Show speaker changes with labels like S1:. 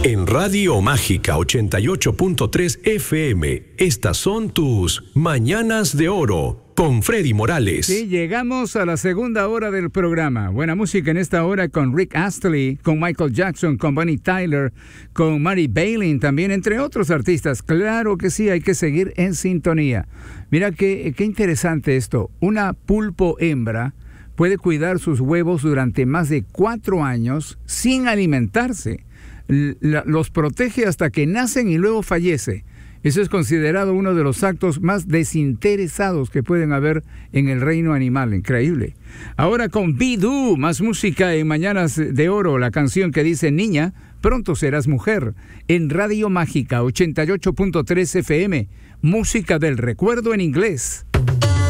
S1: En Radio Mágica 88.3 FM, estas son tus Mañanas de Oro con Freddy Morales.
S2: Sí, llegamos a la segunda hora del programa. Buena música en esta hora con Rick Astley, con Michael Jackson, con Bonnie Tyler, con Mary Bailey también, entre otros artistas. Claro que sí, hay que seguir en sintonía. Mira qué interesante esto. Una pulpo hembra puede cuidar sus huevos durante más de 4 años sin alimentarse. Los protege hasta que nacen y luego fallece. Eso es considerado uno de los actos más desinteresados que pueden haber en el reino animal. Increíble. Ahora con Bidú, más música en Mañanas de Oro, la canción que dice Niña, pronto serás mujer, en Radio Mágica 88.3 FM, música del recuerdo en inglés.